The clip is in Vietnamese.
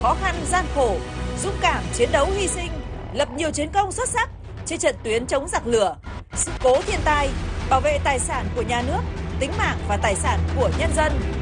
khó khăn gian khổ, dũng cảm chiến đấu hy sinh, lập nhiều chiến công xuất sắc trên trận tuyến chống giặc lửa, sự cố thiên tai, bảo vệ tài sản của nhà nước, tính mạng và tài sản của nhân dân.